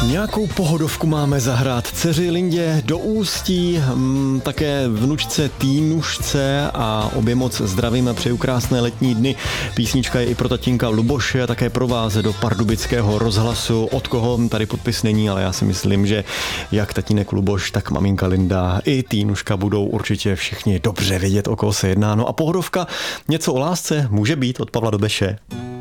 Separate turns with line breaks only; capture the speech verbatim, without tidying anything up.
Nějakou pohodovku máme zahrát dceři Lindě do Ústí, m, také vnučce Týnušce a obě moc zdravím a přeju krásné letní dny. Písnička je i pro tatínka Luboše a také pro vás do Pardubického rozhlasu. Od koho tady podpis není, ale já si myslím, že jak tatínek Luboš, tak maminka Linda i Týnuška budou určitě všichni dobře vědět, o koho se jedná. No a pohodovka, něco o lásce může být od Pavla Dobeše.